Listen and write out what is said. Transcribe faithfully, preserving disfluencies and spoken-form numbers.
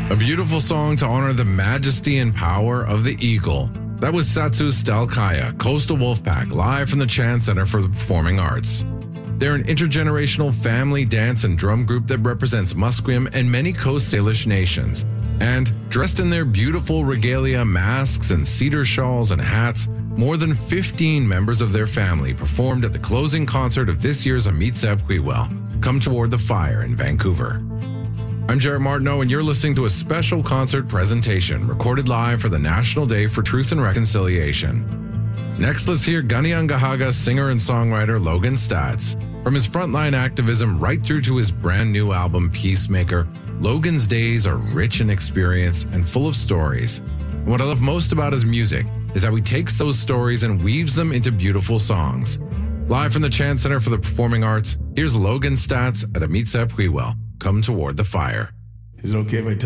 A beautiful song to honor the majesty and power of the eagle. That was Satsu Stalkaya, Coastal Wolfpack, live from the Chan Center for the Performing Arts. They're an intergenerational family dance and drum group that represents Musqueam and many Coast Salish nations. And dressed in their beautiful regalia, masks, and cedar shawls and hats, more than fifteen members of their family performed at the closing concert of this year's Amitseb Huiwel, Come Toward the Fire in Vancouver. I'm Jarrett Martineau, and you're listening to a special concert presentation recorded live for the National Day for Truth and Reconciliation. Next, let's hear Kanien'kehá:ka singer and songwriter Logan Staats. From his frontline activism right through to his brand new album, Peacemaker, Logan's days are rich in experience and full of stories. And what I love most about his music is how he takes those stories and weaves them into beautiful songs. Live from the Chan Center for the Performing Arts, here's Logan Staats at Amitseb Huiwel, Come Toward the Fire. Is it okay if I tell